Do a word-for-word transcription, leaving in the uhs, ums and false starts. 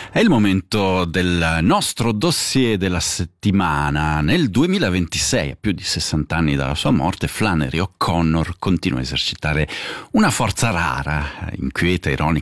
È il momento del nostro dossier della settimana. Nel duemilaventisei, a più di sessanta anni dalla sua morte, Flannery O'Connor continua a esercitare una forza rara, inquieta, ironica